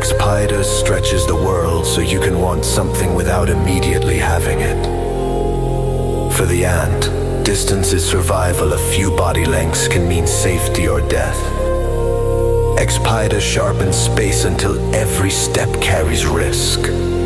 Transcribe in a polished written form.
Expida stretches the world so you can want something without immediately having it. For the ant, distance is survival. A few body lengths can mean safety or death. Expida sharpens space until every step carries risk.